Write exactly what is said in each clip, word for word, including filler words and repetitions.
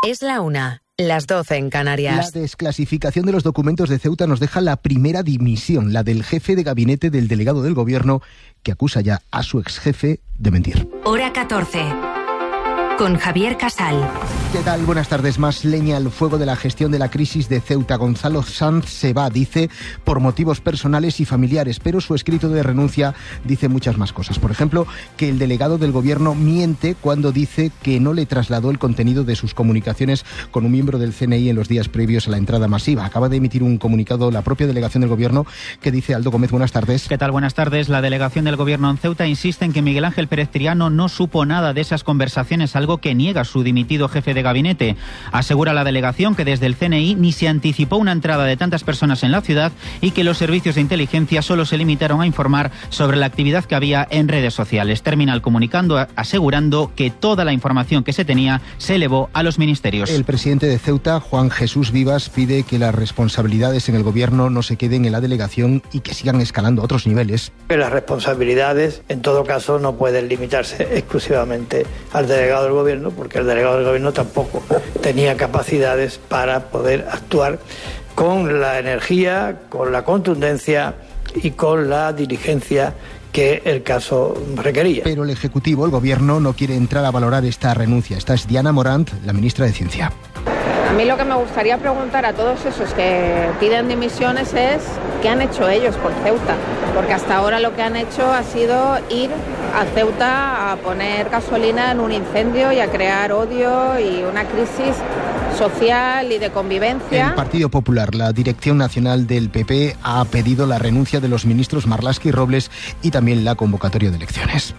Es la una, las doce en Canarias. La desclasificación de los documentos de Ceuta nos deja la primera dimisión, la del jefe de gabinete del delegado del gobierno, que acusa ya a su exjefe de mentir. Hora catorce. Con Javier Casal. ¿Qué tal? Buenas tardes. Más leña al fuego de la gestión de la crisis de Ceuta. Gonzalo Sanz se va, dice, por motivos personales y familiares, pero su escrito de renuncia dice muchas más cosas. Por ejemplo, que el delegado del gobierno miente cuando dice que no le trasladó el contenido de sus comunicaciones con un miembro del C N I en los días previos a la entrada masiva. Acaba de emitir un comunicado la propia delegación del gobierno que dice Aldo Gómez. Buenas tardes. ¿Qué tal? Buenas tardes. La delegación del gobierno en Ceuta insiste en que Miguel Ángel Pérez Triano no supo nada de esas conversaciones, algo que niega su dimitido jefe de gabinete. Asegura la delegación que desde el C N I ni se anticipó una entrada de tantas personas en la ciudad y que los servicios de inteligencia solo se limitaron a informar sobre la actividad que había en redes sociales. Termina el comunicando asegurando que toda la información que se tenía se elevó a los ministerios. El presidente de Ceuta, Juan Jesús Vivas, pide que las responsabilidades en el gobierno no se queden en la delegación y que sigan escalando a otros niveles. Las responsabilidades, en todo caso, no pueden limitarse exclusivamente al delegado del gobierno, porque el delegado del gobierno tampoco tenía capacidades para poder actuar con la energía, con la contundencia y con la diligencia que el caso requería. Pero el Ejecutivo, el Gobierno, no quiere entrar a valorar esta renuncia. Esta es Diana Morant, la ministra de Ciencia. A mí lo que me gustaría preguntar a todos esos que piden dimisiones es ¿qué han hecho ellos por Ceuta? Porque hasta ahora lo que han hecho ha sido ir a Ceuta a poner gasolina en un incendio y a crear odio y una crisis social y de convivencia. El Partido Popular, la Dirección Nacional del P P, ha pedido la renuncia de los ministros Marlaska y Robles y también la convocatoria de elecciones.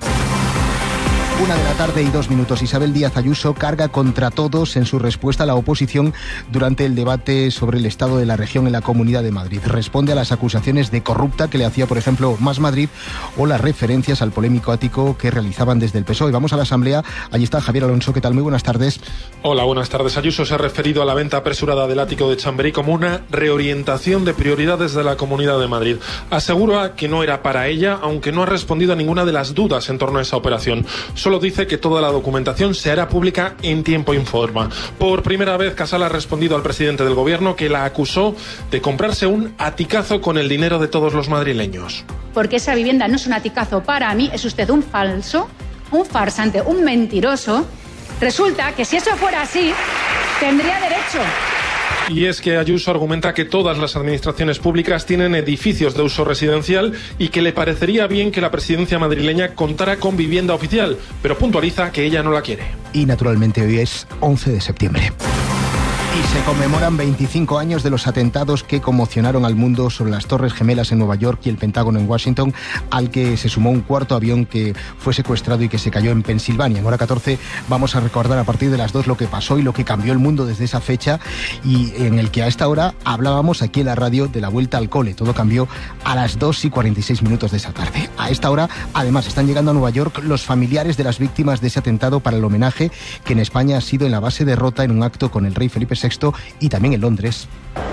Una de la tarde y dos minutos. Isabel Díaz Ayuso carga contra todos en su respuesta a la oposición durante el debate sobre el estado de la región en la Comunidad de Madrid. Responde a las acusaciones de corrupta que le hacía, por ejemplo, Más Madrid o las referencias al polémico ático que realizaban desde el P S O E. Vamos a la Asamblea. Allí está Javier Alonso. ¿Qué tal? Muy buenas tardes. Hola, buenas tardes. Ayuso se ha referido a la venta apresurada del ático de Chamberí como una reorientación de prioridades de la Comunidad de Madrid. Asegura que no era para ella, aunque no ha respondido a ninguna de las dudas en torno a esa operación. Solo dice que toda la documentación se hará pública en tiempo y forma. Por primera vez, Casal ha respondido al presidente del gobierno que la acusó de comprarse un aticazo con el dinero de todos los madrileños. Porque esa vivienda no es un aticazo para mí, es usted un falso, un farsante, un mentiroso. Resulta que si eso fuera así, tendría derecho. Y es que Ayuso argumenta que todas las administraciones públicas tienen edificios de uso residencial y que le parecería bien que la presidencia madrileña contara con vivienda oficial, pero puntualiza que ella no la quiere. Y naturalmente hoy es once de septiembre. Y se conmemoran veinticinco años de los atentados que conmocionaron al mundo sobre las Torres Gemelas en Nueva York y el Pentágono en Washington, al que se sumó un cuarto avión que fue secuestrado y que se cayó en Pensilvania. En hora catorce vamos a recordar a partir de las dos lo que pasó y lo que cambió el mundo desde esa fecha, y en el que a esta hora hablábamos aquí en la radio de la vuelta al cole. Todo cambió a las dos y cuarenta y seis minutos de esa tarde. A esta hora, además, están llegando a Nueva York los familiares de las víctimas de ese atentado para el homenaje que en España ha sido en la base de Rota en un acto con el rey Felipe sexto y también en Londres.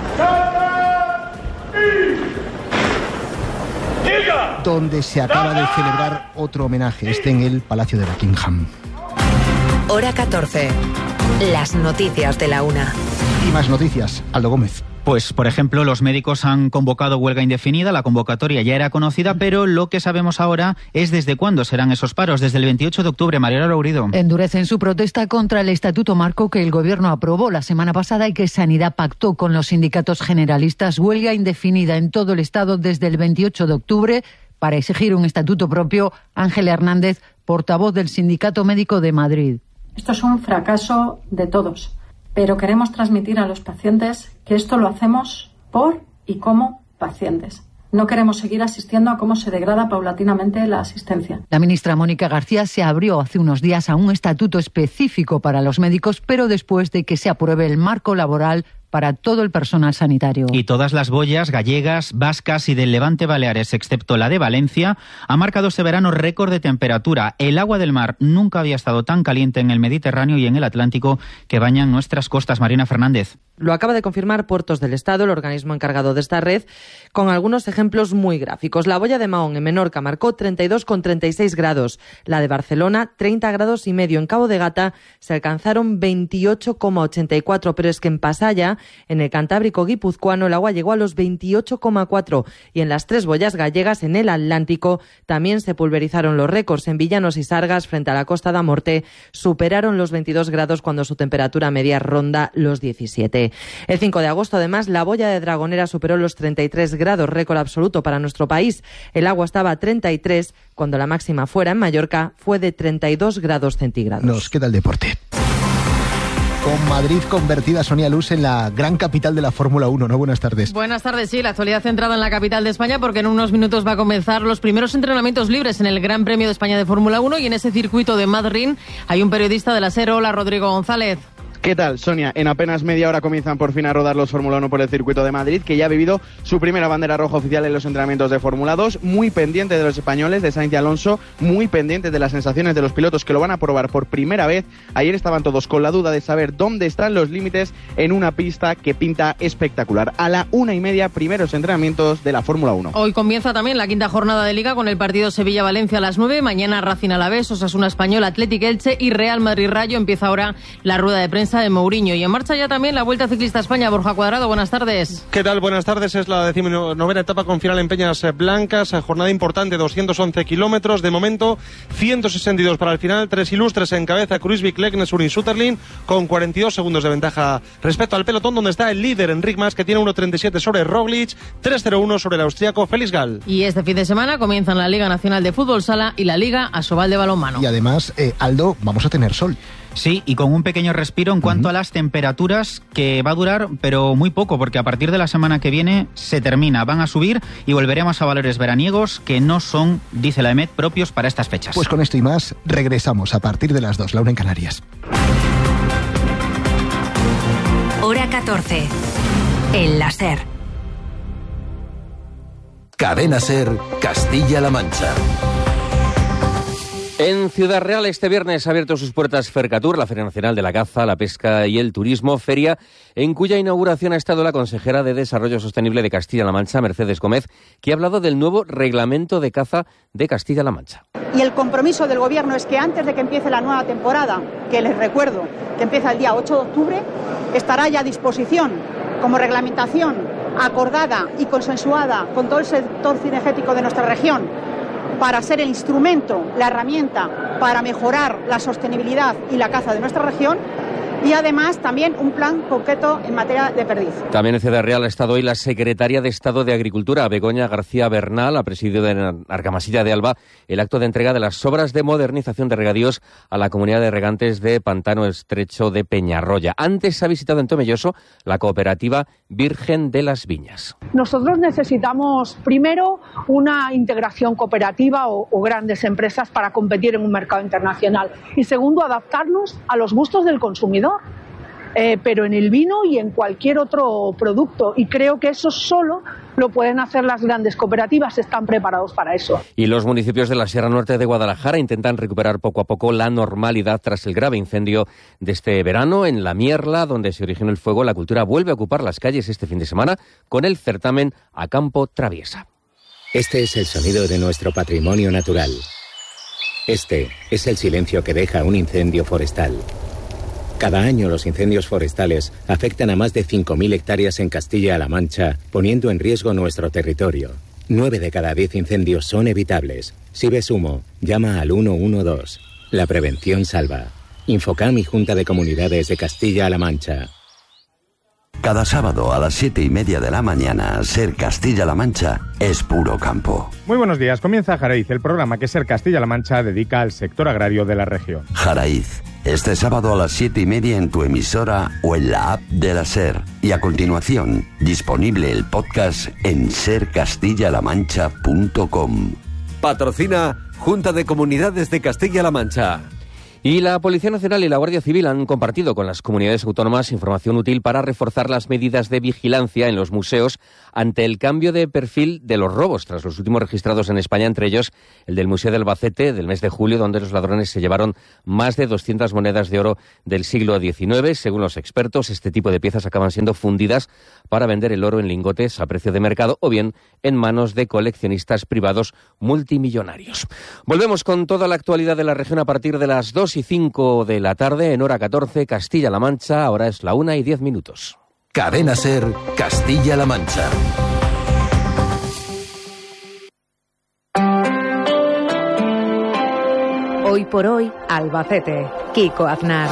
Donde se acaba de celebrar otro homenaje, este en el Palacio de Buckingham. Hora catorce. Las noticias de la una. Y más noticias, Aldo Gómez. Pues, por ejemplo, los médicos han convocado huelga indefinida, la convocatoria ya era conocida, pero lo que sabemos ahora es desde cuándo serán esos paros, desde el veintiocho de octubre. Mariela Lourido. Endurecen su protesta contra el Estatuto Marco que el Gobierno aprobó la semana pasada y que Sanidad pactó con los sindicatos generalistas. Huelga indefinida en todo el Estado desde el veintiocho de octubre para exigir un estatuto propio. Ángel Hernández, portavoz del Sindicato Médico de Madrid. Esto es un fracaso de todos. Pero queremos transmitir a los pacientes que esto lo hacemos por y como pacientes. No queremos seguir asistiendo a cómo se degrada paulatinamente la asistencia. La ministra Mónica García se abrió hace unos días a un estatuto específico para los médicos, pero después de que se apruebe el marco laboral para todo el personal sanitario. Y todas las boyas gallegas, vascas y del Levante Baleares, excepto la de Valencia, ha marcado este verano récord de temperatura. El agua del mar nunca había estado tan caliente en el Mediterráneo y en el Atlántico que bañan nuestras costas. Marina Fernández. Lo acaba de confirmar Puertos del Estado, el organismo encargado de esta red, con algunos ejemplos muy gráficos. La boya de Mahón en Menorca marcó treinta y dos coma treinta y seis grados, la de Barcelona treinta grados y medio. En Cabo de Gata se alcanzaron veintiocho coma ochenta y cuatro, pero es que en Pasaya, en el Cantábrico guipuzcoano, el agua llegó a los veintiocho coma cuatro y en las tres boyas gallegas, en el Atlántico, también se pulverizaron los récords. En Villanos y Sargas, frente a la Costa da Morte, superaron los veintidós grados cuando su temperatura media ronda los diecisiete. El cinco de agosto, además, la boya de Dragonera superó los treinta y tres grados, récord absoluto para nuestro país. El agua estaba a treinta y tres, cuando la máxima fuera en Mallorca fue de treinta y dos grados centígrados. Nos queda el deporte. Con Madrid convertida, Sonia Luz, en la gran capital de la Fórmula uno, ¿no? Buenas tardes. Buenas tardes, sí, la actualidad centrada en la capital de España, porque en unos minutos va a comenzar los primeros entrenamientos libres en el Gran Premio de España de Fórmula uno, y en ese circuito de Madrid hay un periodista de la SER. Hola, Rodrigo González. ¿Qué tal, Sonia? En apenas media hora comienzan por fin a rodar los Fórmula uno por el circuito de Madrid, que ya ha vivido su primera bandera roja oficial en los entrenamientos de Fórmula dos, muy pendiente de los españoles, de Sainz y Alonso, muy pendiente de las sensaciones de los pilotos que lo van a probar por primera vez. Ayer estaban todos con la duda de saber dónde están los límites en una pista que pinta espectacular. A la una y media, primeros entrenamientos de la Fórmula uno. Hoy comienza también la quinta jornada de Liga con el partido Sevilla-Valencia a las nueve, mañana Racing Alavés, Osasuna Español, Athletic Elche y Real Madrid-Rayo. Empieza ahora la rueda de prensa de Mourinho. Y en marcha ya también la Vuelta Ciclista a España. Borja Cuadrado, buenas tardes. ¿Qué tal? Buenas tardes. Es la decimonovena etapa con final en Peñas Blancas. Jornada importante, doscientos once kilómetros. De momento, ciento sesenta y dos para el final. Tres ilustres en cabeza: Kruijswijk, Leknes, Urin, Sutterlin, con cuarenta y dos segundos de ventaja respecto al pelotón, donde está el líder Enric Mas, que tiene uno treinta y siete sobre Roglic, tres cero uno sobre el austriaco Félix Gall. Y este fin de semana comienzan la Liga Nacional de Fútbol Sala y la Liga Asobal de Balonmano. Y además, eh, Aldo, vamos a tener sol. Sí, y con un pequeño respiro en cuanto uh-huh. a las temperaturas, que va a durar, pero muy poco, porque a partir de la semana que viene se termina, van a subir y volveremos a valores veraniegos que no son, dice la EMET, propios para estas fechas. Pues con esto y más, regresamos a partir de las dos, la una en Canarias. Hora catorce, en la SER. Cadena SER, Castilla-La Mancha. En Ciudad Real este viernes ha abierto sus puertas Fercatur, la Feria Nacional de la Caza, la Pesca y el Turismo, feria en cuya inauguración ha estado la consejera de Desarrollo Sostenible de Castilla-La Mancha, Mercedes Gómez, que ha hablado del nuevo reglamento de caza de Castilla-La Mancha. Y el compromiso del Gobierno es que antes de que empiece la nueva temporada, que les recuerdo que empieza el día ocho de octubre, estará ya a disposición como reglamentación acordada y consensuada con todo el sector cinegético de nuestra región, para ser el instrumento, la herramienta para mejorar la sostenibilidad y la caza de nuestra región, y además también un plan concreto en materia de perdiz. También en Ciudad Real ha estado hoy la secretaria de Estado de Agricultura, Begoña García Bernal, ha presidido en Argamasilla de Alba el acto de entrega de las obras de modernización de regadíos a la comunidad de regantes de Pantano Estrecho de Peñarroya. Antes ha visitado en Tomelloso la cooperativa Virgen de las Viñas. Nosotros necesitamos primero una integración cooperativa o, o grandes empresas para competir en un mercado internacional, y segundo, adaptarnos a los gustos del consumidor. Eh, pero en el vino y en cualquier otro producto, y creo que eso solo lo pueden hacer las grandes cooperativas, están preparados para eso. Y los municipios de la Sierra Norte de Guadalajara intentan recuperar poco a poco la normalidad tras el grave incendio de este verano en La Mierla, donde se originó el fuego. La cultura vuelve a ocupar las calles este fin de semana con el certamen A Campo Traviesa. Este es el sonido de nuestro patrimonio natural. Este es el silencio que deja un incendio forestal. Cada año los incendios forestales afectan a más de cinco mil hectáreas en Castilla-La Mancha, poniendo en riesgo nuestro territorio. Nueve de cada diez incendios son evitables. Si ves humo, llama al uno uno dos. La prevención salva. Infocam y Junta de Comunidades de Castilla-La Mancha. Cada sábado a las siete y media de la mañana, Ser Castilla-La Mancha es puro campo. Muy buenos días, comienza Jaraiz, el programa que Ser Castilla-La Mancha dedica al sector agrario de la región. Jaraiz, este sábado a las siete y media en tu emisora o en la app de la Ser. Y a continuación, disponible el podcast en ser castilla la mancha punto com. Patrocina Junta de Comunidades de Castilla-La Mancha. Y la Policía Nacional y la Guardia Civil han compartido con las comunidades autónomas información útil para reforzar las medidas de vigilancia en los museos ante el cambio de perfil de los robos, tras los últimos registrados en España, entre ellos el del Museo de Albacete del mes de julio, donde los ladrones se llevaron más de doscientas monedas de oro del siglo diecinueve. Según los expertos, este tipo de piezas acaban siendo fundidas para vender el oro en lingotes a precio de mercado o bien en manos de coleccionistas privados multimillonarios. Volvemos con toda la actualidad de la región a partir de las dos y cinco de la tarde en hora catorce, Castilla-La Mancha. Ahora es la una y diez minutos. Cadena SER, Castilla-La Mancha. Hoy por hoy, Albacete. Kiko Aznar.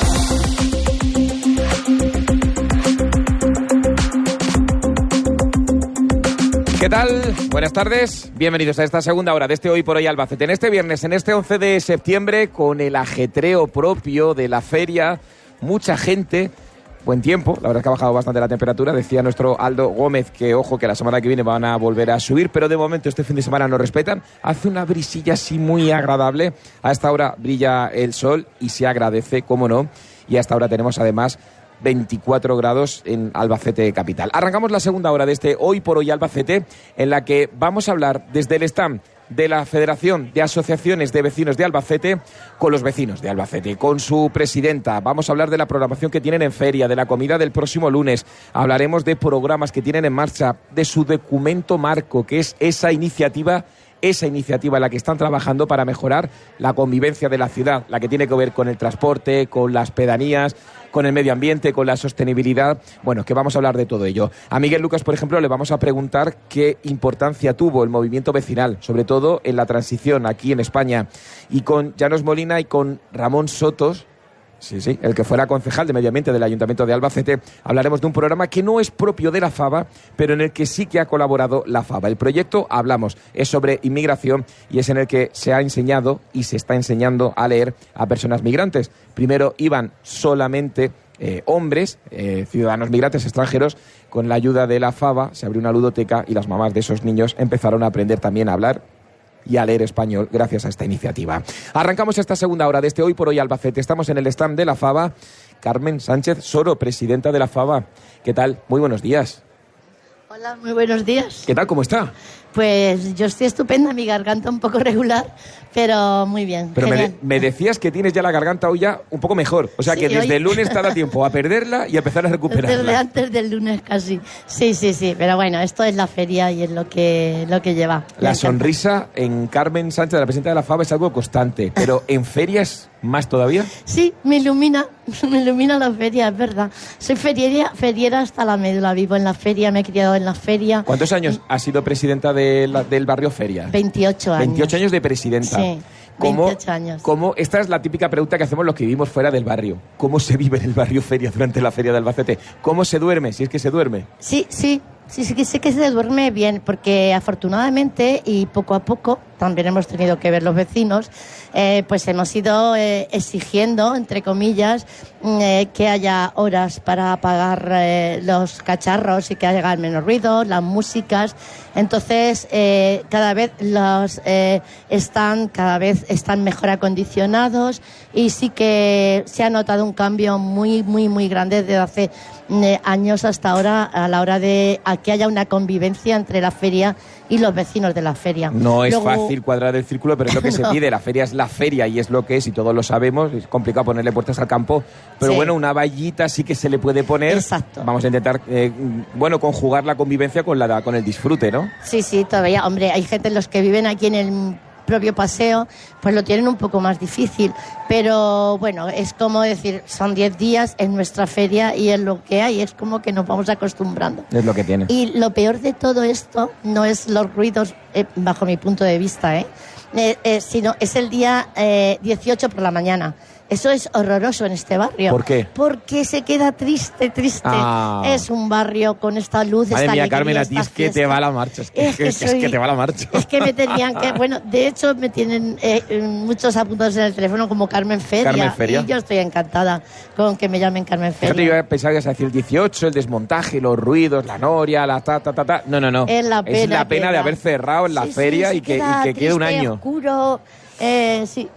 ¿Qué tal? Buenas tardes. Bienvenidos a esta segunda hora de este Hoy por Hoy Albacete. En este viernes, en este once de septiembre, con el ajetreo propio de la feria, mucha gente, buen tiempo, la verdad es que ha bajado bastante la temperatura. Decía nuestro Aldo Gómez que, ojo, que la semana que viene van a volver a subir, pero de momento este fin de semana nos respetan. Hace una brisilla así muy agradable. A esta hora brilla el sol y se agradece, cómo no. Y a esta hora tenemos además veinticuatro grados en Albacete capital. Arrancamos la segunda hora de este Hoy por Hoy Albacete, en la que vamos a hablar desde el stand de la Federación de Asociaciones de Vecinos de Albacete con los vecinos de Albacete, con su presidenta. Vamos a hablar de la programación que tienen en feria, de la comida del próximo lunes. Hablaremos de programas que tienen en marcha, de su documento marco, que es esa iniciativa esa iniciativa en la que están trabajando para mejorar la convivencia de la ciudad, la que tiene que ver con el transporte, con las pedanías, con el medio ambiente, con la sostenibilidad. Bueno, que vamos a hablar de todo ello. A Miguel Lucas, por ejemplo, le vamos a preguntar qué importancia tuvo el movimiento vecinal, sobre todo en la transición aquí en España. Y con Llanos Molina y con Ramón Sotos, sí, sí, el que fuera concejal de Medio Ambiente del Ayuntamiento de Albacete, hablaremos de un programa que no es propio de la Fava, pero en el que sí que ha colaborado la Fava. El proyecto, hablamos, es sobre inmigración y es en el que se ha enseñado y se está enseñando a leer a personas migrantes. Primero iban solamente eh, hombres, eh, ciudadanos migrantes extranjeros. Con la ayuda de la Fava se abrió una ludoteca y las mamás de esos niños empezaron a aprender también a hablar y a leer español gracias a esta iniciativa. Arrancamos esta segunda hora de este Hoy por Hoy Albacete. Estamos en el stand de la Fava. Carmen Sánchez Soro, presidenta de la Fava. ¿Qué tal? Muy buenos días. Hola, muy buenos días. ¿Qué tal? ¿Cómo está? Pues yo estoy estupenda, mi garganta un poco regular, pero muy bien. Pero me, de, me decías que tienes ya la garganta hoy ya un poco mejor. O sea sí, que desde hoy... el lunes te da tiempo a perderla y a empezar a recuperarla. Desde antes del lunes casi. Sí, sí, sí. Pero bueno, esto es la feria y es lo que, lo que lleva. La sonrisa en Carmen Sánchez, la presidenta de la Fava, es algo constante. Pero en ferias, ¿más todavía? Sí, me ilumina. Me ilumina la feria, es verdad. Soy feriera, feriera hasta la médula. Vivo en la feria, me he criado en la feria. ¿Cuántos años has sido presidenta de la, del barrio Feria? veintiocho años. veintiocho años de presidenta. Sí, ¿Cómo, veintiocho años. ¿cómo, esta es la típica pregunta que hacemos los que vivimos fuera del barrio. ¿Cómo se vive en el barrio Feria durante la feria de Albacete? ¿Cómo se duerme, si es que se duerme? Sí, sí. Sí, sí que sé que se duerme bien, porque afortunadamente y poco a poco, también hemos tenido que ver los vecinos, eh, pues hemos ido eh, exigiendo, entre comillas, eh, que haya horas para apagar eh, los cacharros y que haya menos ruido, las músicas. Entonces, eh, cada vez los eh, están, cada vez están mejor acondicionados y sí que se ha notado un cambio muy, muy, muy grande desde hace eh, años hasta ahora a la hora de a que haya una convivencia entre la feria y los vecinos de la feria. No es Luego... fácil cuadrar el círculo, pero es lo que no. se pide. La feria es la feria y es lo que es, y todos lo sabemos. Es complicado ponerle puertas al campo, pero sí. Bueno, una vallita sí que se le puede poner. Exacto. Vamos a intentar, eh, bueno, conjugar la convivencia con, la, con el disfrute, ¿no? Sí, sí, todavía. Hombre, hay gente, los que viven aquí en el propio paseo, pues lo tienen un poco más difícil, pero bueno, es como decir, son diez días en nuestra feria y es lo que hay, es como que nos vamos acostumbrando. Es lo que tiene. Y lo peor de todo esto no es los ruidos, eh, bajo mi punto de vista, eh, eh, eh, sino es el día eh, dieciocho por la mañana. Eso es horroroso en este barrio. ¿Por qué? Porque se queda triste, triste. Ah. Es un barrio con esta luz, Madre esta mía, alegría, Carmen, a ti es que te va la marcha. Es que, es que, soy, es que te va la marcha. Es que me tenían que... Bueno, de hecho me tienen eh, muchos apuntados en el teléfono como Carmen Feria. Carmen Feria. Y yo estoy encantada con que me llamen Carmen Feria. Fíjate, yo pensaba que ibas a decir el dieciocho, el desmontaje, los ruidos, la noria, la ta, ta, ta, ta. No, no, no. Es la pena, es la pena de haber cerrado en la sí, feria sí, y que, queda y que quede un año. Oscuro, eh, sí.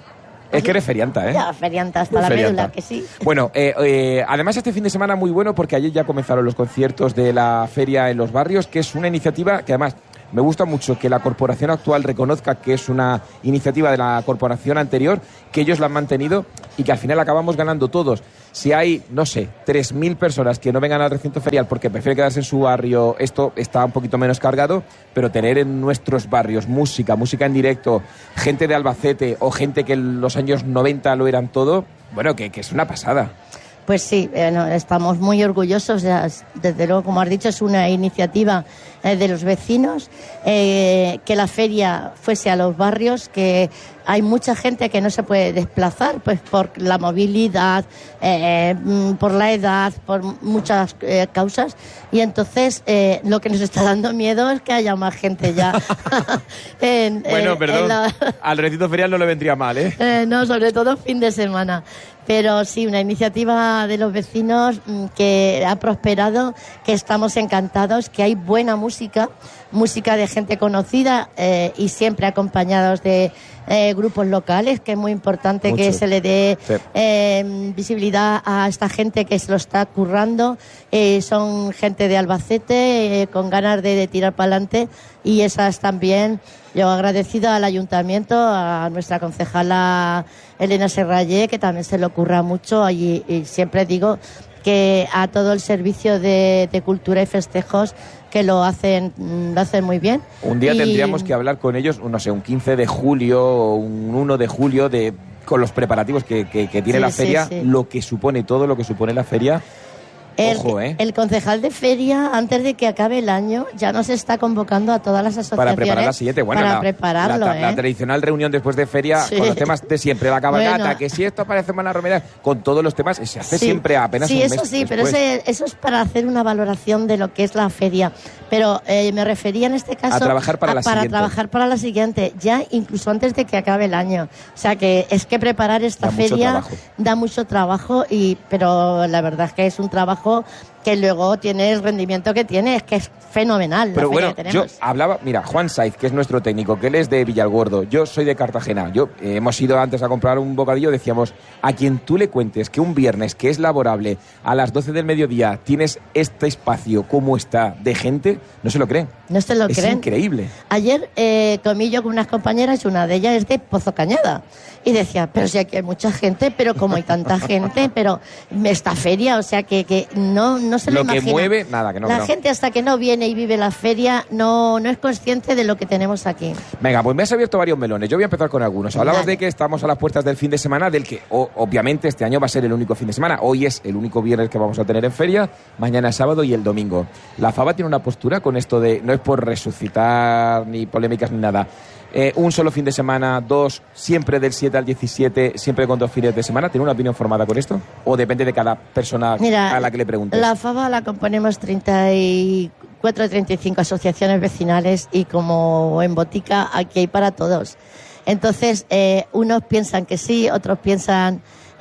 Es que eres ferianta, ¿eh? Ya, ferianta hasta la Ferianta. médula, que sí. Bueno, eh, eh, además este fin de semana muy bueno porque ayer ya comenzaron los conciertos de la feria en los barrios, que es una iniciativa que además me gusta mucho que la corporación actual reconozca que es una iniciativa de la corporación anterior, que ellos la han mantenido y que al final acabamos ganando todos. Si hay, no sé, tres mil personas que no vengan al recinto ferial porque prefieren quedarse en su barrio, esto está un poquito menos cargado, pero tener en nuestros barrios música, música en directo, gente de Albacete o gente que en los años noventa lo eran todo, bueno, que, que es una pasada. Pues sí, eh, no, estamos muy orgullosos. Ya, desde luego, como has dicho, es una iniciativa eh, de los vecinos, eh, que la feria fuese a los barrios, que hay mucha gente que no se puede desplazar pues por la movilidad, eh, por la edad, por muchas eh, causas, y entonces eh, lo que nos está dando miedo es que haya más gente ya. en, bueno, eh, perdón, en la... al recinto ferial no le vendría mal, ¿eh? eh no, sobre todo fin de semana. Pero sí, una iniciativa de los vecinos que ha prosperado, que estamos encantados, que hay buena música, música de gente conocida eh, y siempre acompañados de eh, grupos locales, que es muy importante Mucho. que se le dé sí. eh, visibilidad a esta gente que se lo está currando. Eh, son gente de Albacete, eh, con ganas de, de tirar para adelante, y esas también. Yo agradecida al ayuntamiento, a nuestra concejala Elena Serrallé, que también se le ocurra mucho, y, y siempre digo que a todo el servicio de, de cultura y festejos, que lo hacen lo hacen muy bien. Un día y... tendríamos que hablar con ellos, no sé, un quince de julio o un uno de julio, de con los preparativos que, que, que tiene sí, la feria, sí, sí. lo que supone todo, lo que supone la feria. El, Ojo, ¿eh? el concejal de feria, antes de que acabe el año, ya nos está convocando a todas las asociaciones para preparar la siguiente. Bueno, para la, prepararlo, la, ¿eh? la tradicional reunión después de feria, sí. con los temas de siempre, la cabalgata, bueno. que si esto parece Semana Romera, con todos los temas, se hace sí. siempre apenas sí, un mes eso sí, después. pero ese, eso es para hacer una valoración de lo que es la feria. Pero eh, me refería en este caso a trabajar para a, la para siguiente. trabajar para la siguiente, ya incluso antes de que acabe el año. O sea que es que preparar esta da feria mucho da mucho trabajo, y pero la verdad es que es un trabajo que luego tiene el rendimiento que tiene, es que es fenomenal. Pero la bueno, feria que yo tenemos. hablaba, mira, Juan Saiz, que es nuestro técnico, que él es de Villalgordo, yo soy de Cartagena, yo eh, hemos ido antes a comprar un bocadillo, decíamos, a quien tú le cuentes que un viernes que es laborable a las doce del mediodía tienes este espacio como está de gente, no se lo creen. No se lo es creen. Es increíble. Ayer eh, comí yo con unas compañeras, una de ellas es de Pozo Cañada, y decía, pero si aquí hay mucha gente, pero como hay tanta gente, pero esta feria, o sea que, que no, no se lo, lo imagina. que mueve, nada, que no. La que no. gente hasta que no viene y vive la feria no, no es consciente de lo que tenemos aquí. Venga, pues me has abierto varios melones, yo voy a empezar con algunos. Hablabas Dale. de que estamos a las puertas del fin de semana, del que o, obviamente este año va a ser el único fin de semana. Hoy es el único viernes que vamos a tener en feria, mañana es sábado y el domingo. La Fava tiene una postura con esto de, no es por resucitar ni polémicas ni nada, Eh, un solo fin de semana, dos, siempre del siete al diecisiete, siempre con dos fines de semana. ¿Tiene una opinión formada con esto? ¿O depende de cada persona Mira, a la que le preguntes? La Fava la componemos treinta y cuatro o treinta y cinco asociaciones vecinales, y como en botica aquí hay para todos. Entonces, eh, unos piensan que sí, otros piensan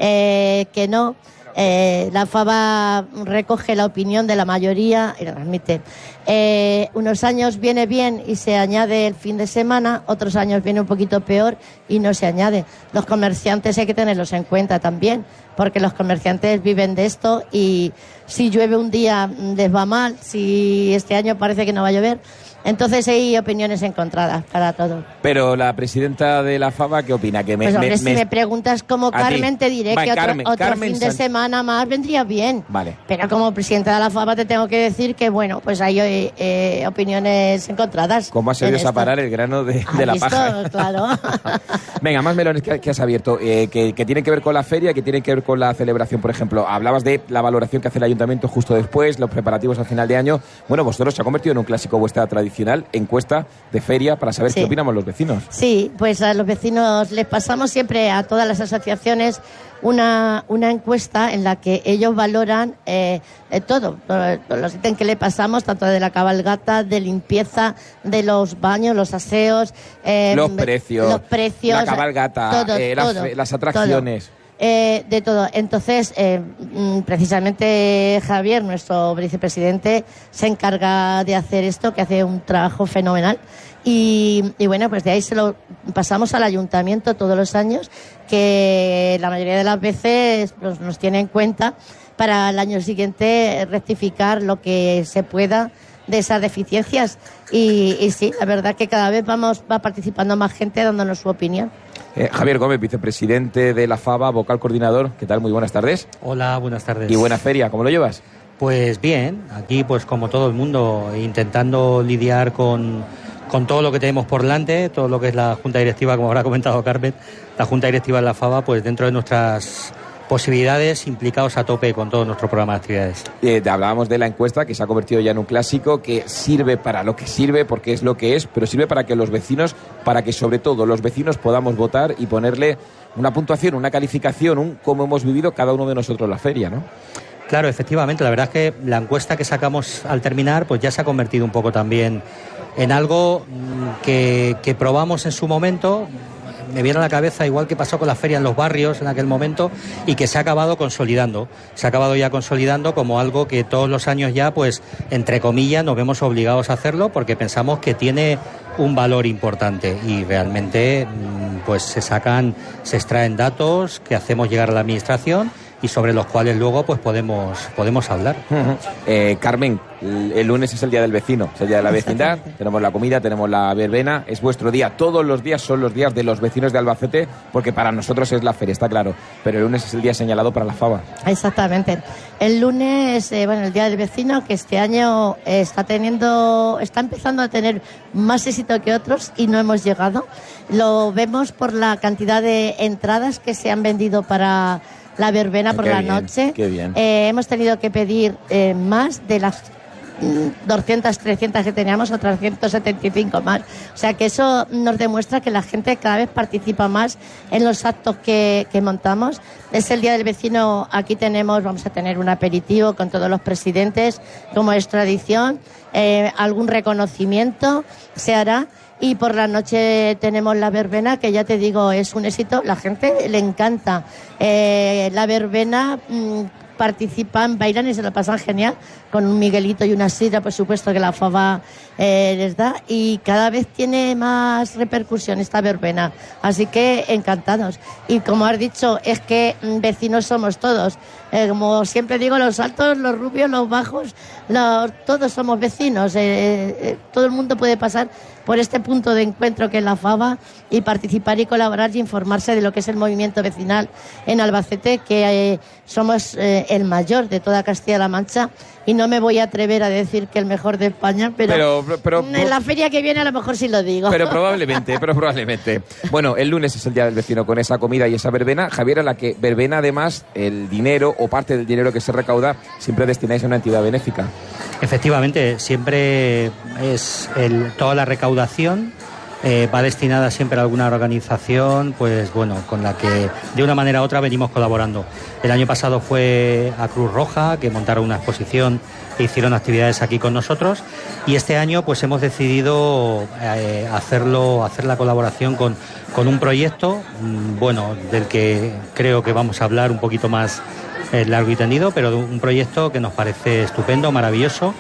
eh, que no. Eh, la Fava recoge la opinión de la mayoría y la transmite. Eh, unos años viene bien y se añade el fin de semana, otros años viene un poquito peor y no se añade. Los comerciantes hay que tenerlos en cuenta también, porque los comerciantes viven de esto, y si llueve un día les va mal, si este año parece que no va a llover. Entonces hay opiniones encontradas para todo. Pero la presidenta de la Fava, ¿qué opina? Que me, pues hombre, me, si me... me preguntas como Carmen, te diré vale, que otro, Carmen, otro Carmen fin de San... semana más vendría bien. Vale. Pero como presidenta de la Fava te tengo que decir que, bueno, pues hay eh, eh, opiniones encontradas. ¿Cómo has sabido separar el grano de, de la visto? paja? Claro. Venga, más melones que, que has abierto, eh, que, que tienen que ver con la feria, que tienen que ver con la celebración, por ejemplo. Hablabas de la valoración que hace el ayuntamiento justo después, los preparativos al final de año. Bueno, vosotros se ha convertido en un clásico vuestra tradicional encuesta de feria para saber Sí. qué opinamos los vecinos. Sí, pues a los vecinos les pasamos siempre a todas las asociaciones una, una encuesta en la que ellos valoran eh, eh, todo, todos los ítems que le pasamos, tanto de la cabalgata, de limpieza, de los baños, los aseos, eh, Los precios, los precios, la cabalgata, todo, eh, las, todo, las atracciones. todo. eh, de todo. Entonces, eh, precisamente Javier, nuestro vicepresidente, se encarga de hacer esto, que hace un trabajo fenomenal. Y, y bueno, pues de ahí se lo pasamos al ayuntamiento todos los años, que la mayoría de las veces pues, nos tiene en cuenta para el año siguiente rectificar lo que se pueda de esas deficiencias. Y, y sí, la verdad que cada vez vamos va participando más gente dándonos su opinión. Eh, Javier Gómez, vicepresidente de la FABA, vocal coordinador. ¿Qué tal? Muy buenas tardes. Hola, buenas tardes. Y buena feria, ¿cómo lo llevas? Pues bien, aquí pues como todo el mundo, intentando lidiar con, con todo lo que tenemos por delante, todo lo que es la Junta Directiva, como habrá comentado Carmen, la Junta Directiva de la FABA, pues dentro de nuestras posibilidades, implicados a tope con todo nuestro programa de actividades. Eh, hablábamos de la encuesta, que se ha convertido ya en un clásico, que sirve para lo que sirve, porque es lo que es, pero sirve para que los vecinos, para que sobre todo los vecinos podamos votar y ponerle una puntuación, una calificación, un cómo hemos vivido cada uno de nosotros la feria, ¿no? Claro, efectivamente, la verdad es que la encuesta que sacamos al terminar, pues ya se ha convertido un poco también en algo que, que probamos en su momento. Me viene a la cabeza, igual que pasó con la feria en los barrios en aquel momento, y que se ha acabado consolidando. Se ha acabado ya consolidando como algo que todos los años ya, pues, entre comillas, nos vemos obligados a hacerlo porque pensamos que tiene un valor importante y realmente, pues, se sacan, se extraen datos que hacemos llegar a la administración y sobre los cuales luego pues podemos podemos hablar. Uh-huh. eh, Carmen, el, el lunes es el día del vecino, es el día de la vecindad, tenemos la comida, tenemos la verbena, es vuestro día, todos los días son los días de los vecinos de Albacete, porque para nosotros es la feria, está claro, pero el lunes es el día señalado para la FABA. Exactamente. El lunes, eh, bueno, el día del vecino, que este año eh, está teniendo, está empezando a tener más éxito que otros y no hemos llegado. Lo vemos por la cantidad de entradas que se han vendido para la verbena por qué la bien, noche. Qué bien. Eh, hemos tenido que pedir eh, más de las doscientas, trescientas que teníamos, otras ciento setenta y cinco más. O sea que eso nos demuestra que la gente cada vez participa más en los actos que, que montamos. Es el Día del Vecino, aquí tenemos, vamos a tener un aperitivo con todos los presidentes, como es tradición, eh, algún reconocimiento se hará. Y por la noche tenemos la verbena, que ya te digo, es un éxito. La gente le encanta. Eh, la verbena, mmm, participan, bailan y se lo pasan genial, con un Miguelito y una sidra, por supuesto, que la FABA eh, les da. Y cada vez tiene más repercusión esta verbena. Así que encantados. Y como has dicho, es que mmm, vecinos somos todos. Eh, como siempre digo, los altos, los rubios, los bajos, los, todos somos vecinos. Eh, eh, todo el mundo puede pasar por este punto de encuentro que es la FABA y participar y colaborar y informarse de lo que es el movimiento vecinal en Albacete, que eh, somos eh, el mayor de toda Castilla-La Mancha, y no me voy a atrever a decir que el mejor de España, pero, pero, pero en la feria que viene a lo mejor sí lo digo. Pero probablemente, pero probablemente. Bueno, el lunes es el Día del Vecino con esa comida y esa verbena. Javier, a la que verbena además el dinero o parte del dinero que se recauda siempre destináis a una entidad benéfica. Efectivamente, siempre es el, toda la recaudación eh, va destinada siempre a alguna organización, pues bueno, con la que de una manera u otra venimos colaborando. El año pasado fue a Cruz Roja, que montaron una exposición e hicieron actividades aquí con nosotros, y este año pues hemos decidido eh, hacerlo, hacer la colaboración con, con un proyecto, bueno, del que creo que vamos a hablar un poquito más eh, largo y tendido, pero de un proyecto que nos parece estupendo, maravilloso,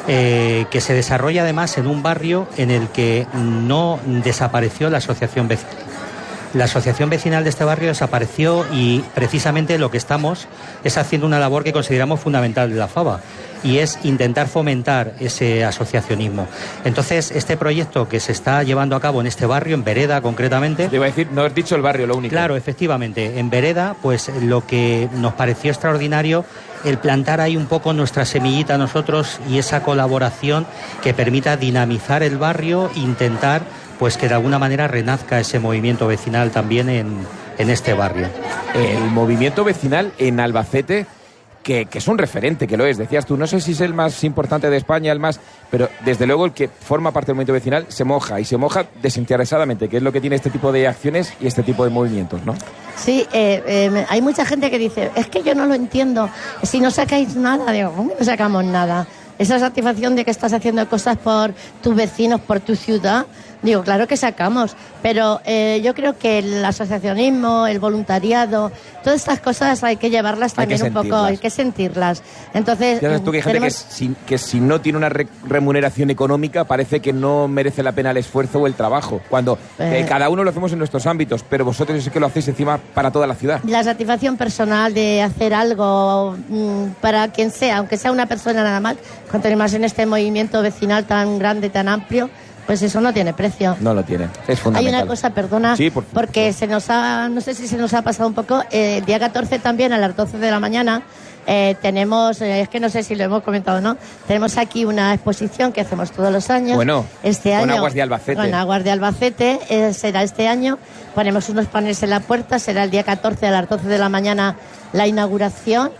eh, que se desarrolla además en un barrio en el que no desapareció la asociación vecinal. La asociación vecinal de este barrio desapareció y precisamente lo que estamos es haciendo una labor que consideramos fundamental de la FABA, y es intentar fomentar ese asociacionismo. Entonces, este proyecto que se está llevando a cabo en este barrio, en Vereda concretamente... Te iba a decir, no has dicho el barrio, lo único. Claro, efectivamente. En Vereda, pues lo que nos pareció extraordinario, el plantar ahí un poco nuestra semillita a nosotros y esa colaboración que permita dinamizar el barrio, intentar pues que de alguna manera renazca ese movimiento vecinal también en, en este barrio. El movimiento vecinal en Albacete, que, que es un referente, que lo es, decías tú, no sé si es el más importante de España, el más, pero desde luego el que forma parte del movimiento vecinal se moja, y se moja desinteresadamente, que es lo que tiene este tipo de acciones y este tipo de movimientos, ¿no? Sí, eh, eh, hay mucha gente que dice, es que yo no lo entiendo, si no sacáis nada, digo, ¿cómo no sacamos nada? Esa satisfacción de que estás haciendo cosas por tus vecinos, por tu ciudad, Digo, claro que sacamos, pero eh, yo creo que el asociacionismo, el voluntariado, todas estas cosas hay que llevarlas también un poco, hay que sentirlas. Entonces, ya sabes tú que hay gente tenemos... que, si, que si no tiene una re remuneración económica parece que no merece la pena el esfuerzo o el trabajo, cuando eh, eh, cada uno lo hacemos en nuestros ámbitos, pero vosotros es que lo hacéis encima para toda la ciudad. La satisfacción personal de hacer algo mmm, para quien sea, aunque sea una persona nada más, cuanto más en este movimiento vecinal tan grande, tan amplio, pues eso no tiene precio. No lo tiene, es fundamental. Hay una cosa, perdona, sí, por porque se nos ha, no sé si se nos ha pasado un poco, eh, el día catorce también a las doce de la mañana eh, tenemos, eh, es que no sé si lo hemos comentado o no, tenemos aquí una exposición que hacemos todos los años. Bueno, este con año, Aguas de Albacete. Con Aguas de Albacete, eh, será este año, ponemos unos paneles en la puerta, será el día catorce a las doce de la mañana la inauguración.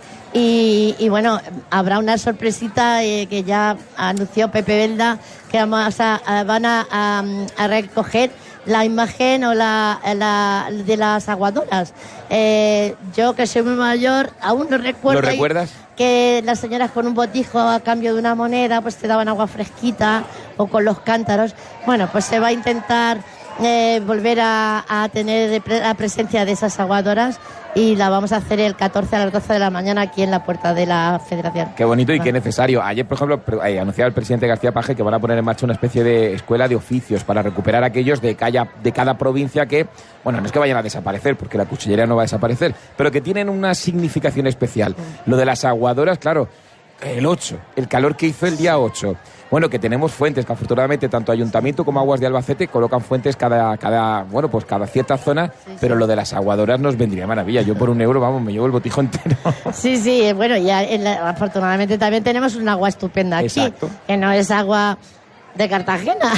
Y, y bueno, habrá una sorpresita eh, que ya anunció Pepe Belda, que vamos a, a, van a, a, a recoger la imagen o la, la de las aguadoras. Eh, yo, que soy muy mayor, aún no recuerdo. ¿Lo recuerdas? Que las señoras con un botijo a cambio de una moneda pues te daban agua fresquita, o con los cántaros. Bueno, pues se va a intentar eh, volver a, a tener la presencia de esas aguadoras, y la vamos a hacer el catorce a las doce de la mañana aquí en la puerta de la Federación. Qué bonito y qué necesario. Ayer, por ejemplo, eh, anunciaba el presidente García Paje que van a poner en marcha una especie de escuela de oficios para recuperar aquellos de cada, de cada provincia que, bueno, no es que vayan a desaparecer, porque la cuchillería no va a desaparecer, pero que tienen una significación especial. Lo de las aguadoras, claro, el ocho, el calor que hizo el día ocho. Bueno, que tenemos fuentes, que afortunadamente tanto Ayuntamiento como Aguas de Albacete colocan fuentes cada, cada bueno, pues cada cierta zona, sí, pero sí. Lo de las aguadoras nos vendría maravilla. Yo por un euro, vamos, me llevo el botijo entero. Sí, sí, bueno, ya en la, afortunadamente también tenemos un agua estupenda aquí. Exacto. Que no es agua de Cartagena.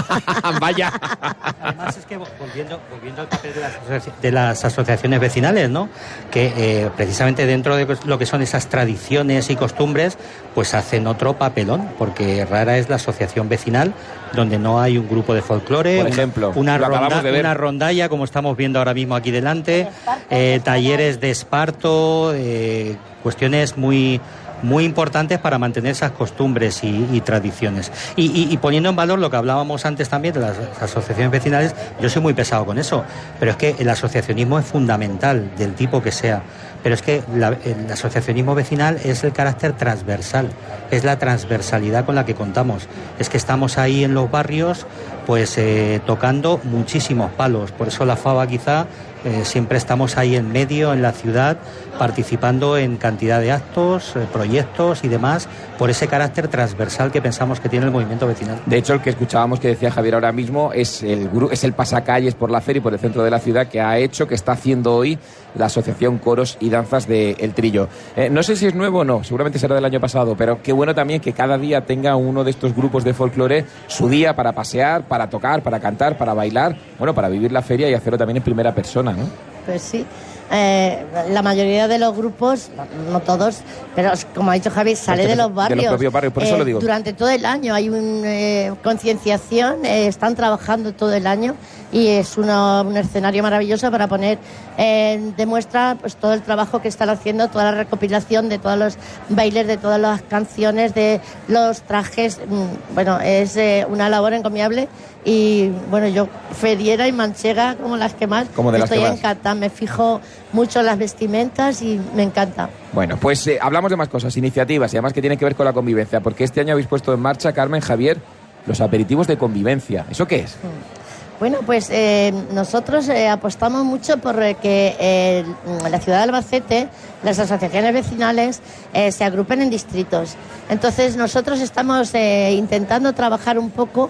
Vaya. Además es que volviendo, volviendo al papel de las, de las asociaciones vecinales, ¿no? Que eh, precisamente dentro de lo que son esas tradiciones y costumbres, pues hacen otro papelón, porque rara es la asociación vecinal donde no hay un grupo de folclore, por ejemplo, una, una, ronda, de una rondalla, como estamos viendo ahora mismo aquí delante, eh, talleres de esparto, eh, cuestiones muy muy importantes para mantener esas costumbres y, y tradiciones. Y, y, y poniendo en valor lo que hablábamos antes también de las asociaciones vecinales, yo soy muy pesado con eso, pero es que el asociacionismo es fundamental, del tipo que sea. Pero es que la, el asociacionismo vecinal es el carácter transversal, es la transversalidad con la que contamos. Es que estamos ahí en los barrios, pues eh, tocando muchísimos palos. Por eso la FABA quizá eh, siempre estamos ahí en medio, en la ciudad, participando en cantidad de actos, eh, proyectos y demás, por ese carácter transversal que pensamos que tiene el movimiento vecinal. De hecho, el que escuchábamos que decía Javier ahora mismo es el, es el pasacalles por la feria y por el centro de la ciudad que ha hecho, que está haciendo hoy la Asociación Coros y Danzas de El Trillo. Eh, no sé si es nuevo o no, seguramente será del año pasado, pero qué bueno también que cada día tenga uno de estos grupos de folclore su día para pasear, para tocar, para cantar, para bailar, bueno, para vivir la feria y hacerlo también en primera persona, ¿no? Pues sí. Eh, la mayoría de los grupos, no todos, pero como ha dicho Javi, sale de los barrios. De los propios barrios, por eso eh, lo digo. Durante todo el año hay una eh, concienciación, eh, están trabajando todo el año y es una, un escenario maravilloso para poner eh, de muestra pues, todo el trabajo que están haciendo, toda la recopilación de todos los bailes, de todas las canciones, de los trajes. Bueno, es eh, una labor encomiable y bueno, yo feriera y manchega como las que más, como de las estoy que encantada, me fijo mucho en las vestimentas y me encanta. Bueno, pues eh, hablamos de más cosas, iniciativas y además que tienen que ver con la convivencia, porque este año habéis puesto en marcha, Carmen, Javier, los aperitivos de convivencia. ¿Eso qué es? Bueno, pues eh, nosotros eh, apostamos mucho por eh, que eh, la ciudad de Albacete, las asociaciones vecinales, eh, se agrupen en distritos. Entonces nosotros estamos eh, intentando trabajar un poco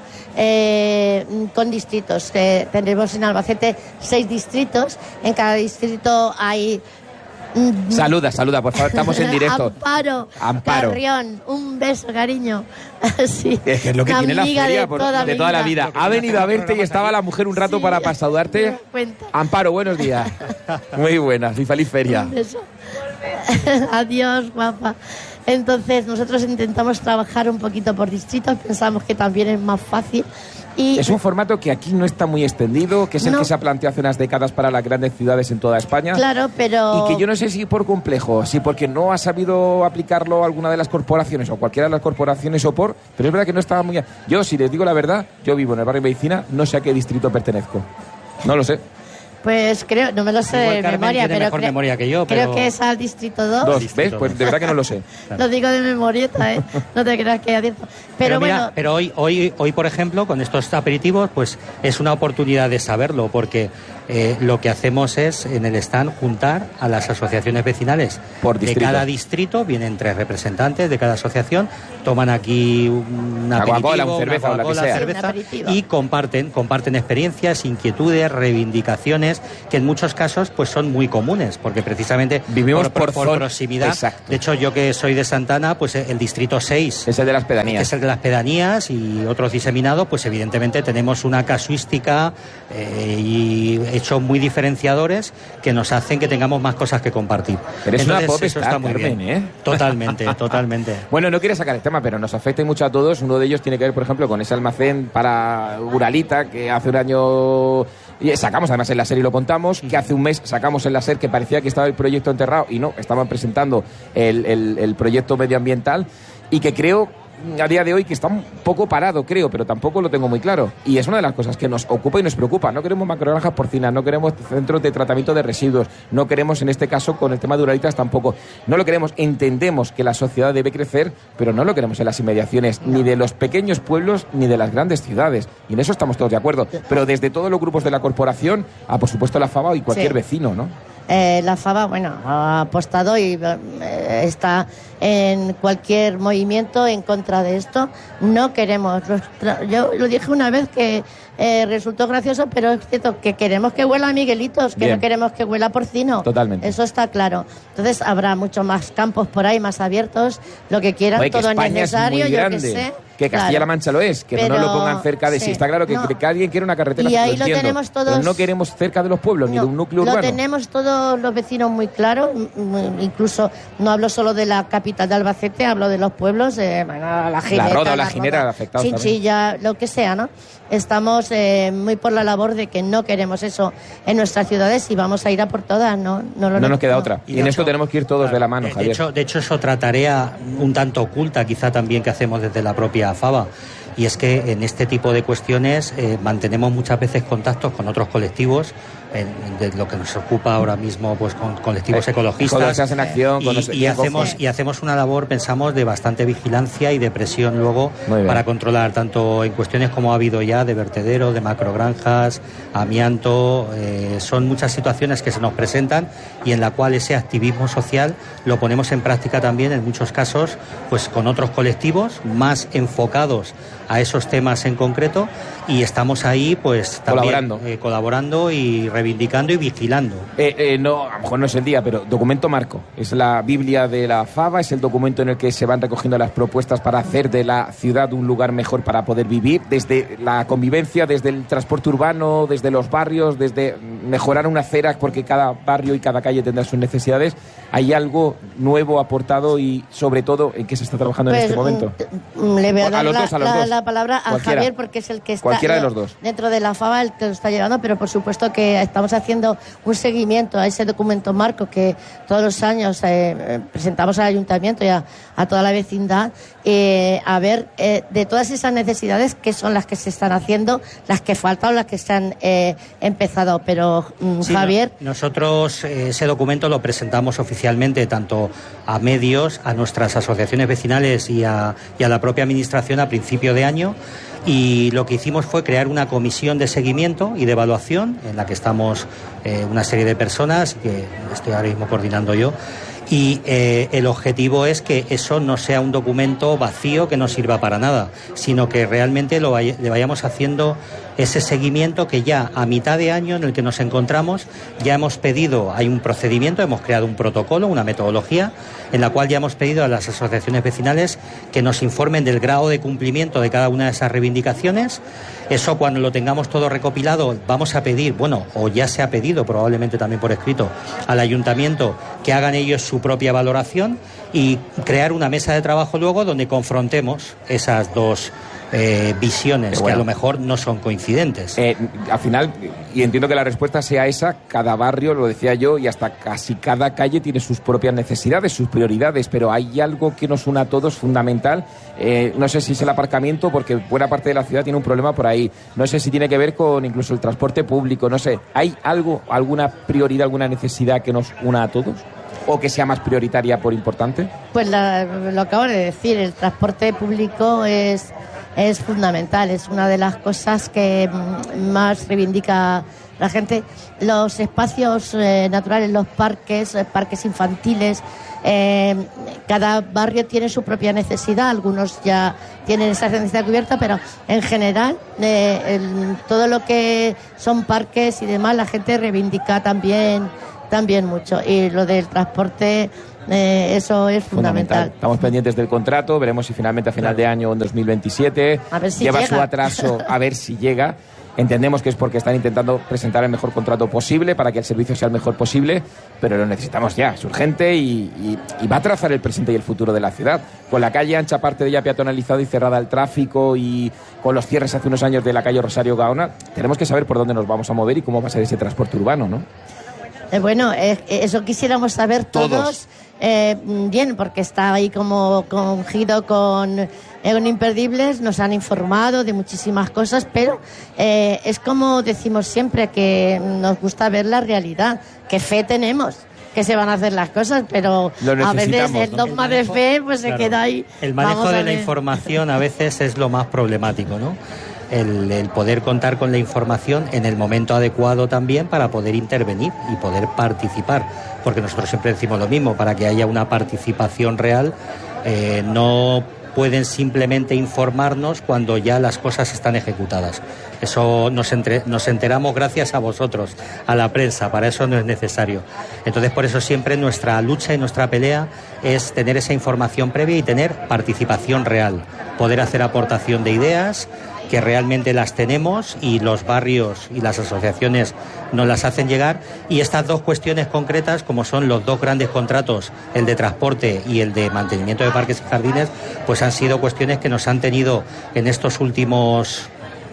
eh, con distritos. Eh, tenemos en Albacete seis distritos, en cada distrito hay... Saluda, saluda, por favor, estamos en directo. Amparo, Amparo. Carrión, un beso, cariño. Sí. Es que es lo que Una tiene la amiga feria de por- toda de mi toda la vida. vida. Ha venido a verte y estaba la mujer un rato Sí. para, para saludarte. Cuenta. Amparo, buenos días. Muy buenas y feliz feria. Un beso. Adiós, guapa. Entonces, nosotros intentamos trabajar un poquito por distritos, pensamos que también es más fácil. Y es un formato que aquí no está muy extendido, que es el no. que se ha planteado hace unas décadas para las grandes ciudades en toda España. Claro, pero... Y que yo no sé si por complejo, si porque no ha sabido aplicarlo alguna de las corporaciones o cualquiera de las corporaciones o por... Pero es verdad que no estaba muy... Yo, si les digo la verdad, yo vivo en el barrio de Medicina, no sé a qué distrito pertenezco. No lo sé. Pues creo, no me lo sé Igual de Carmen memoria, tiene pero mejor creo, memoria que yo, creo pero... que es al distrito dos. Dos, ¿ves? Pues de verdad que no lo sé. Lo digo de memorieta, ¿eh? No te creas que es cierto. Pero, Pero mira, bueno... pero hoy, hoy, hoy, por ejemplo, con estos aperitivos, pues es una oportunidad de saberlo, porque eh, lo que hacemos es, en el stand, juntar a las asociaciones vecinales por de cada distrito, vienen tres representantes de cada asociación, toman aquí un una aperitivo, Coca-Cola, un cerveza, una o la que sea. cerveza, Sí, y comparten, comparten experiencias, inquietudes, reivindicaciones, que en muchos casos pues son muy comunes, porque precisamente vivimos por, por, por, por proximidad. Exacto. De hecho, yo que soy de Santana, pues el distrito seis es el de las pedanías. Es el de las pedanías y otros diseminados, pues evidentemente tenemos una casuística eh, y hechos muy diferenciadores que nos hacen que tengamos más cosas que compartir. Eres Entonces, una pop eso star, está muy Carmen, bien. ¿eh? Totalmente, totalmente. Bueno, no quiero sacar el tema, pero nos afecta mucho a todos. Uno de ellos tiene que ver, por ejemplo, con ese almacén para Uralita, que hace un año y sacamos además en la serie y lo contamos, que hace un mes sacamos en la serie que parecía que estaba el proyecto enterrado y no, estaban presentando el, el, el proyecto medioambiental y que creo a día de hoy que está un poco parado, creo, pero tampoco lo tengo muy claro. Y es una de las cosas que nos ocupa y nos preocupa. No queremos macrogranjas porcinas, no queremos centros de tratamiento de residuos, no queremos, en este caso, con el tema de Uralitas tampoco. No lo queremos. Entendemos que la sociedad debe crecer, pero no lo queremos en las inmediaciones ni de los pequeños pueblos ni de las grandes ciudades. Y en eso estamos todos de acuerdo. Pero desde todos los grupos de la corporación, a por supuesto la FABA y cualquier Sí. vecino, ¿no? Eh, la FABA, bueno, ha apostado y eh, está en cualquier movimiento en contra de esto. No queremos, los tra- yo lo dije una vez que eh, resultó gracioso, pero es cierto que queremos que huela a Miguelitos, que Bien. no queremos que huela a porcino. Totalmente. Eso está claro. Entonces habrá muchos más campos por ahí, más abiertos, lo que quieran, Oye, que todo es España necesario, es muy yo grande, que sé. que Castilla-La Claro. Mancha lo es, que Pero- no lo pongan cerca de sí. sí, Está claro que, no. que alguien quiere una carretera, Y sí, ahí lo entiendo, tenemos todos- pero no queremos cerca de los pueblos ni de un núcleo Lo urbano. tenemos todos los vecinos muy claros, m- m- incluso no hablo solo de la capital de Albacete, hablo de los pueblos, eh, bueno, la Gineta, Roda o la Ginera, afectados Chinchilla, lo que sea, ¿no? Estamos eh, muy por la labor de que no queremos eso en nuestras ciudades y vamos a ir a por todas, ¿no? No, lo No nos queda no. otra. Y Y de en hecho- esto tenemos que ir todos de la mano, De Javier. hecho, de hecho, es otra tarea un tanto oculta, quizá también, que hacemos desde la propia FABA. Y es que en este tipo de cuestiones eh, mantenemos muchas veces contactos con otros colectivos, en, de lo que nos ocupa ahora mismo, pues con colectivos Eh, ecologistas. Ecologistas en Acción, y, con los- y hacemos, y hacemos una labor, pensamos, de bastante vigilancia y de presión luego Muy bien. para controlar, tanto en cuestiones como ha habido ya de vertederos, de macrogranjas, amianto. Eh, son muchas situaciones que se nos presentan y en la cual ese activismo social lo ponemos en práctica también en muchos casos, pues con otros colectivos más enfocados a esos temas en concreto, y estamos ahí pues también Colaborando. eh, colaborando y reivindicando y vigilando. Eh, eh, no, a lo mejor no es el día, pero documento marco. Es la Biblia de la FABA, es el documento en el que se van recogiendo las propuestas para hacer de la ciudad un lugar mejor para poder vivir, desde la convivencia, desde el transporte urbano, desde los barrios, desde mejorar una acera, porque cada barrio y cada calle tendrá sus necesidades. ¿Hay algo nuevo aportado y, sobre todo, en qué se está trabajando Pues, en este momento? Mm, Le voy a A dar los la, dos, a los la- dos. la palabra a Cualquiera. Javier porque es el que está Cualquiera de los dos. dentro de la FABA, el que lo está llevando, pero por supuesto que estamos haciendo un seguimiento a ese documento marco que todos los años eh, eh, presentamos al ayuntamiento y a, a toda la vecindad, eh, a ver eh, de todas esas necesidades qué son las que se están haciendo, las que faltan o las que se han eh, empezado. Pero mm, Sí, Javier... no- nosotros eh, ese documento lo presentamos oficialmente tanto a medios, a nuestras asociaciones vecinales y a, y a la propia administración a principio de año, y lo que hicimos fue crear una comisión de seguimiento y de evaluación en la que estamos eh, una serie de personas que estoy ahora mismo coordinando yo. Y eh, el objetivo es que eso no sea un documento vacío que no sirva para nada, sino que realmente lo vay- le vayamos haciendo ese seguimiento que ya a mitad de año en el que nos encontramos ya hemos pedido, hay un procedimiento, hemos creado un protocolo, una metodología en la cual ya hemos pedido a las asociaciones vecinales que nos informen del grado de cumplimiento de cada una de esas reivindicaciones. Eso, cuando lo tengamos todo recopilado, vamos a pedir, bueno, o ya se ha pedido probablemente también por escrito al ayuntamiento que hagan ellos su propia valoración y crear una mesa de trabajo luego donde confrontemos esas dos Eh, visiones bueno, que a lo mejor no son coincidentes. Eh, al final, y entiendo que la respuesta sea esa, cada barrio, lo decía yo, y hasta casi cada calle tiene sus propias necesidades, sus prioridades, pero hay algo que nos une a todos fundamental. Eh, no sé si es el aparcamiento, porque buena parte de la ciudad tiene un problema por ahí. No sé si tiene que ver con incluso el transporte público, no sé. ¿Hay algo, alguna prioridad, alguna necesidad que nos una a todos? ¿O que sea más prioritaria por importante? Pues la, lo acabo de decir, el transporte público es... es fundamental, es una de las cosas que más reivindica la gente. Los espacios eh, naturales, los parques, eh, parques infantiles, eh, cada barrio tiene su propia necesidad, algunos ya tienen esa necesidad cubierta, pero en general eh, el, todo lo que son parques y demás, la gente reivindica también, también mucho. Y lo del transporte... Eh, eso es fundamental. fundamental. Estamos pendientes del contrato, veremos si finalmente a final de año o en dos mil veintisiete a ver si lleva llega. su atraso, a ver si llega. Entendemos que es porque están intentando presentar el mejor contrato posible para que el servicio sea el mejor posible, pero lo necesitamos ya, es urgente y, y, y va a trazar el presente y el futuro de la ciudad. Con la calle ancha, parte de ella peatonalizada y cerrada al tráfico, y con los cierres hace unos años de la calle Rosario Gaona, tenemos que saber por dónde nos vamos a mover y cómo va a ser ese transporte urbano, ¿no? Eh, bueno, eh, eso quisiéramos saber todos. todos. Eh, bien, porque está ahí como cogido con, eh, con imperdibles, nos han informado de muchísimas cosas, pero eh, es como decimos siempre, que nos gusta ver la realidad, que fe tenemos que se van a hacer las cosas, pero a veces el dogma ¿no? de fe pues claro. se queda ahí. El manejo de la información a veces es lo más problemático, ¿no? El, el poder contar con la información en el momento adecuado también para poder intervenir y poder participar, porque nosotros siempre decimos lo mismo, para que haya una participación real eh, no pueden simplemente informarnos cuando ya las cosas están ejecutadas. Eso nos, entre, nos enteramos gracias a vosotros, a la prensa, para eso no es necesario. Entonces, por eso siempre nuestra lucha y nuestra pelea es tener esa información previa y tener participación real, poder hacer aportación de ideas, que realmente las tenemos y los barrios y las asociaciones nos las hacen llegar, y estas dos cuestiones concretas, como son los dos grandes contratos, el de transporte y el de mantenimiento de parques y jardines, pues han sido cuestiones que nos han tenido en estos últimos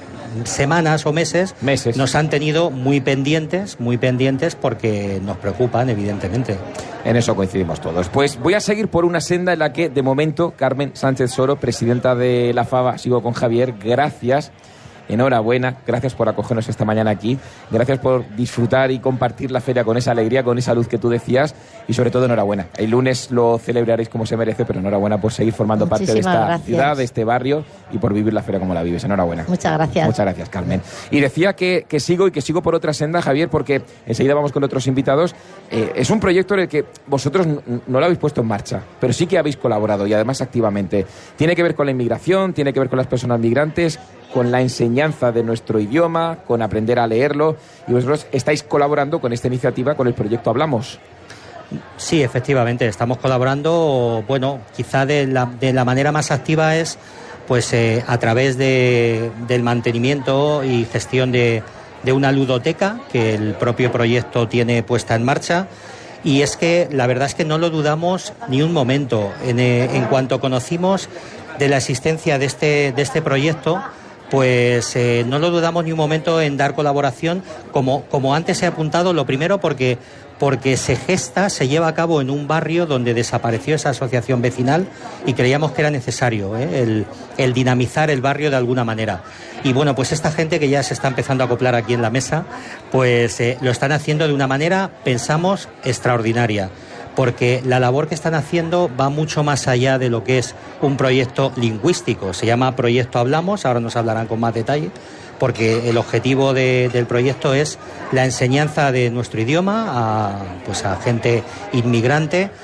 semanas o meses, meses, nos han tenido muy pendientes, muy pendientes porque nos preocupan, evidentemente. En eso coincidimos todos. Pues voy a seguir por una senda en la que, de momento, Carmen Sánchez Soro, presidenta de la FABA, sigo con Javier, gracias. Enhorabuena, gracias por acogernos esta mañana aquí, gracias por disfrutar y compartir la feria con esa alegría, con esa luz que tú decías, y sobre todo enhorabuena. El lunes lo celebraréis como se merece, pero enhorabuena por seguir formando Muchísimas parte de esta gracias. ciudad, de este barrio, y por vivir la feria como la vives. Enhorabuena. Muchas gracias. Muchas gracias, Carmen. Y decía que, que sigo y que sigo por otra senda, Javier, porque enseguida vamos con otros invitados. Eh, es un proyecto en el que vosotros no, no lo habéis puesto en marcha, pero sí que habéis colaborado, y además activamente. Tiene que ver con la inmigración, tiene que ver con las personas migrantes, con la enseñanza de nuestro idioma, con aprender a leerlo, y vosotros estáis colaborando con esta iniciativa, con el proyecto Hablamos. Sí, efectivamente, estamos colaborando, bueno, quizá de la, de la manera más activa es pues eh, a través de, del mantenimiento y gestión de, de una ludoteca que el propio proyecto tiene puesta en marcha. Y es que la verdad es que no lo dudamos ni un momento. En, eh, en cuanto conocimos de la existencia de este, de este proyecto, pues eh, no lo dudamos ni un momento en dar colaboración, como, como antes he apuntado, lo primero porque, porque se gesta, se lleva a cabo en un barrio donde desapareció esa asociación vecinal y creíamos que era necesario ¿eh? el, el dinamizar el barrio de alguna manera. Y bueno, pues esta gente que ya se está empezando a acoplar aquí en la mesa, pues eh, lo están haciendo de una manera, pensamos, extraordinaria. Porque la labor que están haciendo va mucho más allá de lo que es un proyecto lingüístico. Se llama Proyecto Hablamos, ahora nos hablarán con más detalle, porque el objetivo de, del proyecto es la enseñanza de nuestro idioma a, pues a gente inmigrante,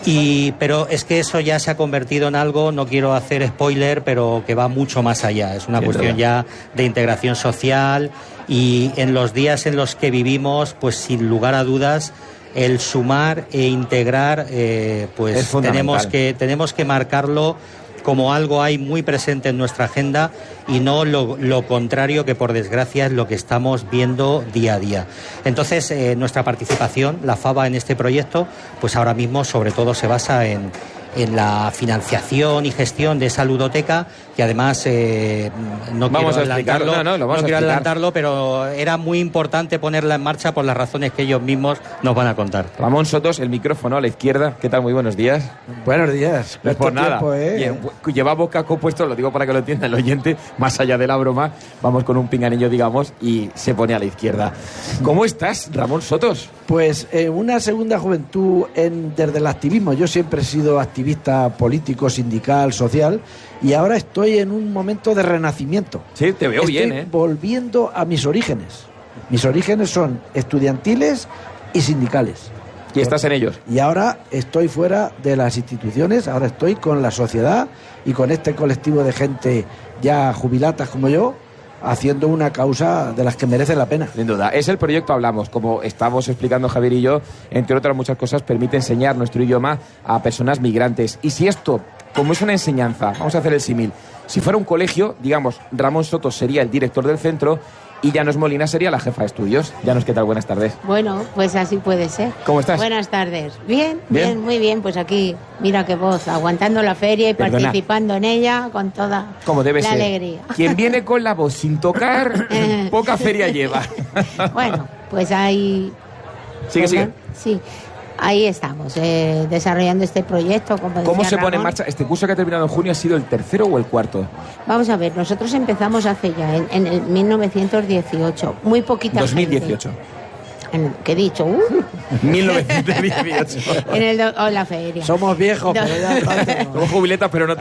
Y, pero es que eso ya se ha convertido en algo, no quiero hacer spoiler, pero que va mucho más allá. Es una sí, cuestión ya de integración social y en los días en los que vivimos, pues sin lugar a dudas, el sumar e integrar, eh, pues tenemos que, tenemos que marcarlo como algo hay muy presente en nuestra agenda y no lo, lo contrario, que por desgracia es lo que estamos viendo día a día. Entonces, eh, nuestra participación, la FABA en este proyecto, pues ahora mismo sobre todo se basa en, en la financiación y gestión de esa ludoteca, que además eh, no vamos quiero adelantarlo, no, no, lo vamos no quiero a adelantarlo, pero era muy importante ponerla en marcha por las razones que ellos mismos nos van a contar. Ramón Sotos, el micrófono a la izquierda. ¿Qué tal? Muy buenos días. Buenos días. No es por nada. Tiempo, ¿eh? Lleva boca compuesto, lo digo para que lo entienda el oyente, más allá de la broma, vamos con un pinganillo, digamos, y se pone a la izquierda. ¿Cómo estás, Ramón Sotos? Pues eh, una segunda juventud en, desde el activismo. Yo siempre he sido activista político, sindical, social, y ahora estoy en un momento de renacimiento. Sí, te veo estoy bien, ¿eh? volviendo a mis orígenes. Mis orígenes son estudiantiles y sindicales. ¿Y estás en ellos? Y ahora estoy fuera de las instituciones, ahora estoy con la sociedad y con este colectivo de gente ya jubilatas como yo, haciendo una causa de las que merece la pena. Sin duda. Es el proyecto Hablamos, como estamos explicando Javier y yo, entre otras muchas cosas, permite enseñar nuestro idioma a personas migrantes. Y si esto, como es una enseñanza, vamos a hacer el símil, si fuera un colegio, digamos, Ramón Sotos sería el director del centro y Llanos Molina sería la jefa de estudios. Llanos, ¿qué tal? Buenas tardes. Bueno, pues así puede ser. ¿Cómo estás? Buenas tardes. Bien, bien, bien, muy bien. Pues aquí, mira qué voz, aguantando la feria y Perdona. participando en ella con toda Como debe la ser. alegría. Quien viene con la voz sin tocar, poca feria lleva. Bueno, pues ahí... Sigue, sigue. Sí. Ahí estamos, eh, desarrollando este proyecto. Como ¿Cómo decía se pone en Ramón. marcha? ¿Este curso que ha terminado en junio ha sido el tercero o el cuarto? Vamos a ver, nosotros empezamos hace ya, en, en el mil novecientos dieciocho, muy poquita dos mil dieciocho. gente. En, ¿Qué he dicho? Uh. mil novecientos dieciocho. En el do, oh, la feria. Somos viejos, pero ya Somos jubiletas, pero no